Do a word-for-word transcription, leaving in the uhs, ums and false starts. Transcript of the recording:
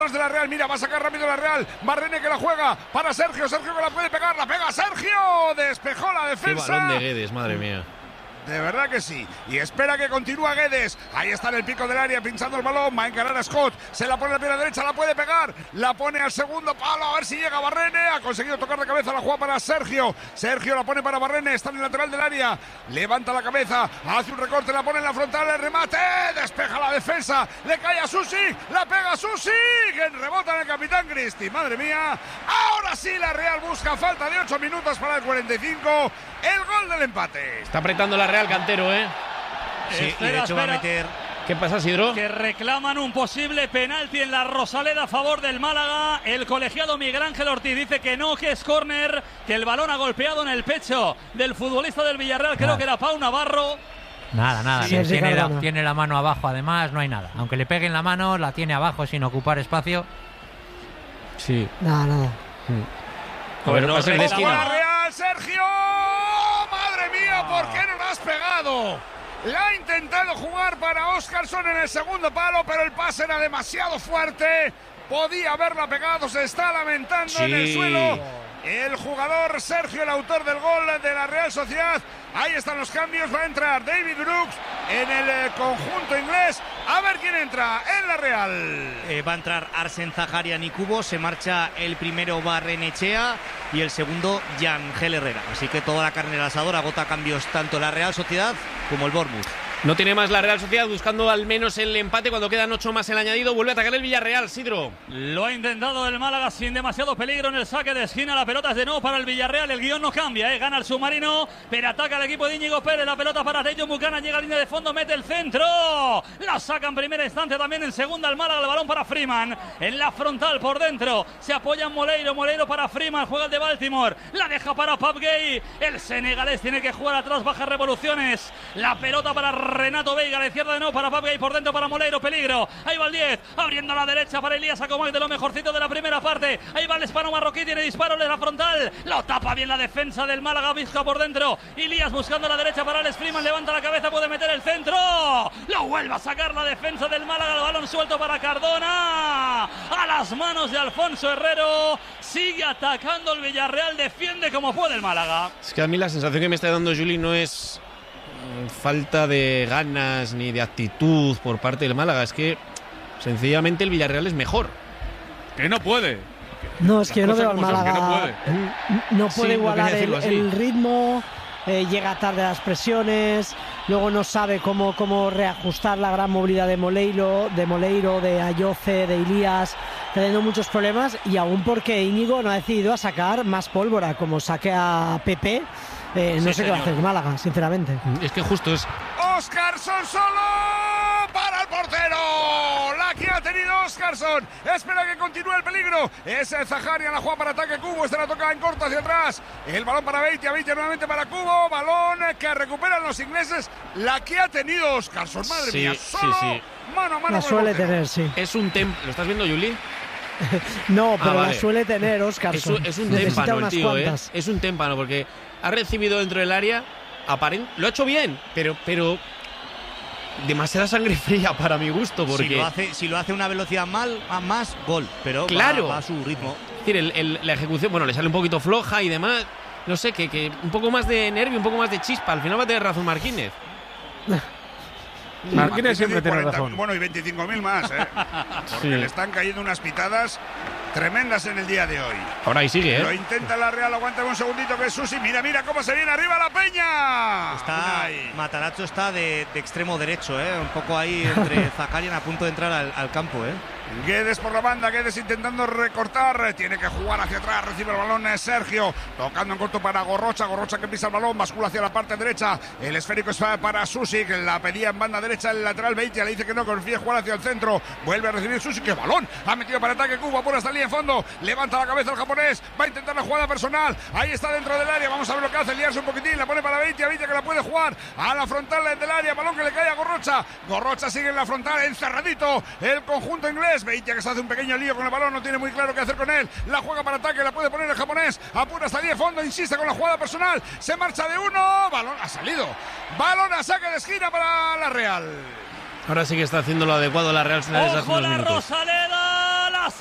de la Real, mira, va a sacar rápido la Real, Barrene que la juega para Sergio, Sergio que la puede pegar, la pega Sergio, despejó la defensa. Qué balón de Guedes, madre mía. De verdad que sí. Y espera que continúa Guedes. Ahí está en el pico del área, pinchando el balón. Va a encarar a Scott. Se la pone a la pierna derecha, la puede pegar. La pone al segundo palo, a ver si llega Barrene. Ha conseguido tocar de cabeza, la juega para Sergio. Sergio la pone para Barrene, está en el lateral del área. Levanta la cabeza, hace un recorte, la pone en la frontal, el remate. Despeja la defensa, le cae a Susi. La pega Susi. Que rebota en el capitán Cristi. Madre mía. Ahora sí la Real busca, falta de ocho minutos para el cuarenta y cinco. El gol del empate. Está apretando la Real, Cantero, ¿eh? Sí, espera, y de hecho espera. va a meter... ¿Qué pasa, Sidro? Que reclaman un posible penalti en la Rosaleda a favor del Málaga. El colegiado Miguel Ángel Ortiz dice que no, que es córner, que el balón ha golpeado en el pecho del futbolista del Villarreal, creo nada. que era Pau Navarro. Nada, nada, Sí, sí, tiene, la, no. tiene la mano abajo, además, no hay nada. Aunque le peguen la mano, la tiene abajo sin ocupar espacio. Sí. Nada, nada. Mm. A ver, no pasa en la esquina. Real, Sergio. Madre mía, ¿por qué no la has pegado? La ha intentado jugar para Óscarson en el segundo palo, pero el pase era demasiado fuerte. Podía haberla pegado, se está lamentando sí. en el suelo. El jugador Sergio, el autor del gol de la Real Sociedad. Ahí están los cambios, va a entrar David Brooks en el conjunto inglés. A ver quién entra en la Real. Eh, va a entrar Arsen Zaharian y Cubo, se marcha el primero Barrenechea y el segundo Yangel Herrera. Así que toda la carne al asador, agota cambios tanto la Real Sociedad como el Bournemouth. No tiene más la Real Sociedad, buscando al menos el empate cuando quedan ocho más el añadido. Vuelve a atacar el Villarreal, Sidro. Lo ha intentado el Málaga sin demasiado peligro en el saque de esquina. La pelota es de nuevo para el Villarreal. El guión no cambia, ¿eh? Gana el submarino, pero ataca el equipo de Íñigo Pérez. La pelota para Reyo Bucana, llega a línea de fondo, mete el centro. La saca en primera instancia, también en segunda el Málaga. El balón para Freeman. En la frontal por dentro se apoya en Moleiro. Moleiro para Freeman, juega el de Baltimore. La deja para Pap Gay. El senegalés tiene que jugar atrás, bajas revoluciones. La pelota para Renato Veiga. La izquierda de nuevo para Pap Gay, por dentro para Moleiro. Peligro. Ahí va el diez, abriendo a la derecha para Elías Acomac, de lo mejorcito de la primera parte. Ahí va el hispano marroquí, tiene disparo en la frontal. Lo tapa bien la defensa del Málaga, Vizca por dentro. Elías buscando a la derecha para Alex Freeman, levanta la cabeza, puede meter el centro. Lo vuelve a sacar la defensa del Málaga, el balón suelto para Cardona. A las manos de Alfonso Herrero. Sigue atacando el Villarreal, defiende como puede el Málaga. Es que a mí la sensación que me está dando Juli no es falta de ganas ni de actitud por parte del Málaga, es que sencillamente el Villarreal es mejor. Que no puede. No, es que yo no veo al Málaga. No puede, no puede sí, igualar el, el ritmo, eh, llega tarde a las presiones, luego no sabe cómo, cómo reajustar la gran movilidad de Moleiro, de Moleiro, de Ayoce, de Elías, teniendo muchos problemas, y aún porque Íñigo no ha decidido a sacar más pólvora, como saque a Pepe. Eh, no sí, sé señor. qué va a hacer el Málaga, sinceramente. Es que justo es... Óscarson solo para el portero. La que ha tenido Óscarson. Espera que continúe el peligro. Es Zaharian, la juega para ataque Cubo. Esta la toca en corto hacia atrás. El balón para Beitia. Beitia nuevamente para Cubo. Balón que recuperan los ingleses. La que ha tenido Óscarson. Madre Sí, mía. sí, Solo sí. mano a mano. La con el suele portero. tener, sí. Es un tempo. ¿Lo estás viendo, Juli? No, pero Ah, vale. la suele tener Óscar. Es un, es un Necesita témpano el unas tío, ¿eh? cuantas. Es un témpano porque ha recibido dentro del área, aparent... lo ha hecho bien, pero, pero demasiada sangre fría para mi gusto, porque Si lo hace, si lo hace a una velocidad mal, a más, gol. Pero Claro. va, va a su ritmo. es decir, el- el- la ejecución, bueno, le sale un poquito floja y demás. No sé, que, que un poco más de nervio, un poco más de chispa. Al final va a tener razón Marquínez. Marquínez siempre y tiene cuarenta, razón. Bueno, y veinticinco mil más, ¿eh? Porque Sí. le están cayendo unas pitadas tremendas en el día de hoy. Ahora ahí sigue, Lo ¿eh? intenta la Real, aguanta un segundito que es Susi. Mira, mira cómo se viene arriba la Peña. Está, Unai. Matarazzo está de, de extremo derecho, ¿eh? Un poco ahí entre Zaharian a punto de entrar al, al campo, ¿eh? Guedes por la banda, Guedes intentando recortar, tiene que jugar hacia atrás, recibe el balón es Sergio, tocando en corto para Gorrocha, Gorrocha que pisa el balón, bascula hacia la parte derecha, el esférico es para Susi, que la pedía en banda derecha, el lateral Beitia, le dice que no, que prefiere jugar hacia el centro, vuelve a recibir Susi, que balón, ha metido para ataque Cuba, por hasta el línea de fondo, levanta la cabeza el japonés, va a intentar la jugada personal, ahí está dentro del área, vamos a ver lo que hace, liarse un poquitín, la pone para Beitia, Beitia que la puede jugar a la frontal del área, balón que le cae a Gorrocha, Gorrocha sigue en la frontal, encerradito, el conjunto inglés, Beitia que se hace un pequeño lío con el balón, no tiene muy claro qué hacer con él, la juega para ataque, la puede poner el japonés, apura hasta diez fondo, insiste con la jugada personal, se marcha de uno, balón ha salido, balón a saque de esquina para la Real. Ahora sí que está haciendo lo adecuado la Real Sociedad desde hace Ojo unos la minutos. Rosaleda.